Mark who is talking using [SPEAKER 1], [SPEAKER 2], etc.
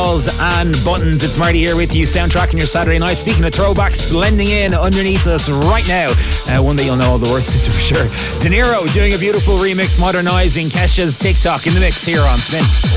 [SPEAKER 1] balls and buttons. It's Marty here with you, soundtracking your Saturday night. Speaking of throwbacks, blending in underneath us right now, one that you'll know all the words to for sure. De Niro doing a beautiful remix, modernising Kesha's TikTok in the mix here on Spin.